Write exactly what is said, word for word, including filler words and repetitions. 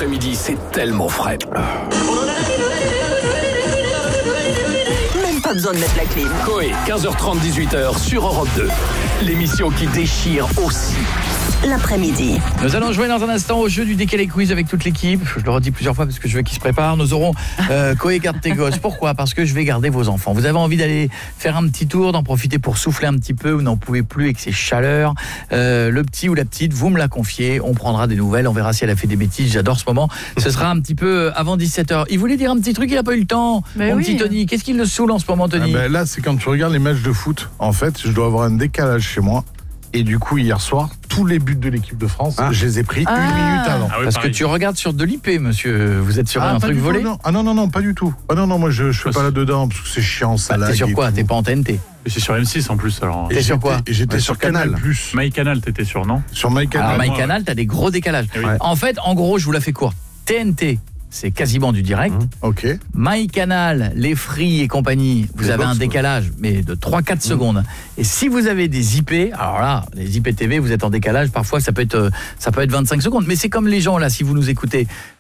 l'après-midi, c'est tellement frais. Même pas besoin de mettre la clim. Coé, quinze heures trente, dix-huit heures sur Europe deux. L'émission qui déchire aussi. L'après-midi. Nous allons jouer dans un instant au jeu du décalé quiz avec toute l'équipe. Je le redis plusieurs fois parce que je veux qu'ils se préparent. Nous aurons euh, Coé garde tes gosses. Pourquoi ? Parce que je vais garder vos enfants. Vous avez envie d'aller faire un petit tour, d'en profiter pour souffler un petit peu, vous n'en pouvez plus avec ces chaleurs. Euh, le petit ou la petite, vous me la confiez. On prendra des nouvelles, on verra si elle a fait des bêtises. J'adore ce moment. Ce sera un petit peu avant dix-sept heures. Il voulait dire un petit truc, il n'a pas eu le temps. Mais Mon oui. petit Tony, qu'est-ce qui le saoule en ce moment, Tony ? Ah ben là, c'est quand tu regardes les matchs de foot. En fait, je dois avoir un décalage chez moi. Et du coup, hier soir, tous les buts de l'équipe de France, Ah. je les ai pris Ah. une minute avant. Ah oui, Parce pareil. que tu regardes sur de l'I P, monsieur. Vous êtes sur Ah, un pas truc du tout, volé ? non. Ah non, non, non, pas du tout. Ah non, non, moi, je, je suis Ah, pas c'est- là-dedans, parce que c'est chiant, ça Ah, lag T'es sur et quoi ? tout. T'es pas en T N T ? Et c'est sur M six en plus alors. T'es sur quoi ? Et j'étais Ouais, sur sur Canal+. Canal. Plus. MyCanal, t'étais sur, non ? Sur MyCanal. Alors, moi, MyCanal, t'as des gros décalages. Eh oui. Ouais. En fait, en gros, je vous la fais courte. T N T, c'est quasiment du direct. Ok. MyCanal, les Free et compagnie, vous Les avez box, un décalage, mais de trois à quatre secondes. Et si vous avez des I P, alors là, les I P T V, vous êtes en décalage, parfois ça peut être, euh, ça peut être vingt-cinq secondes. Mais c'est comme les gens, là, si vous nous écoutez,